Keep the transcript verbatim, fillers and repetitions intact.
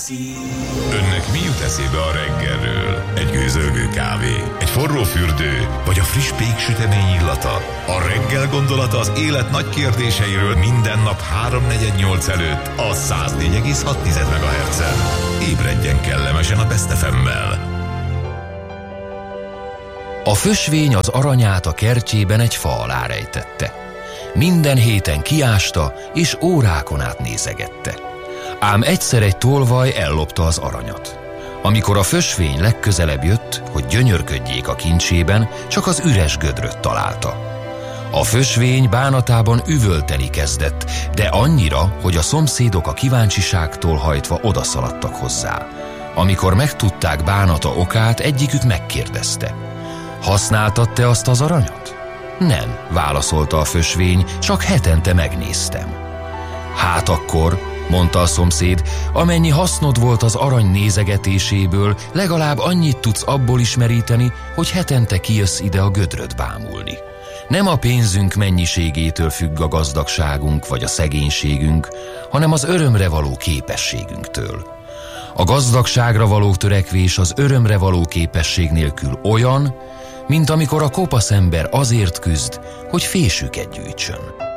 Önnek mi jut eszébe a reggelről? Egy gőzölgő kávé, egy forró fürdő, vagy a friss péksütemény illata? A reggel gondolata az élet nagy kérdéseiről minden nap háromnegyed nyolc előtt a száz négy egész hat megahertzen. Ébredjen kellemesen a Best ef emmel. A fösvény az aranyát a kertjében egy fa alá rejtette. Minden héten kiásta, és órákon át nézegette. Ám egyszer egy tolvaj ellopta az aranyat. Amikor a fösvény legközelebb jött, hogy gyönyörködjék a kincsében, csak az üres gödröt találta. A fösvény bánatában üvölteni kezdett, de annyira, hogy a szomszédok a kíváncsiságtól hajtva odaszaladtak hozzá. Amikor megtudták bánata okát, egyikük megkérdezte: használtad te azt az aranyat? Nem, válaszolta a fösvény, csak hetente megnéztem. Hát akkor, mondta a szomszéd, amennyi hasznod volt az arany nézegetéséből, legalább annyit tudsz abból is meríteni, hogy hetente kijössz ide a gödröt bámulni. Nem a pénzünk mennyiségétől függ a gazdagságunk vagy a szegénységünk, hanem az örömre való képességünktől. A gazdagságra való törekvés az örömre való képesség nélkül olyan, mint amikor a kopasz ember azért küzd, hogy fésűket gyűjtsön.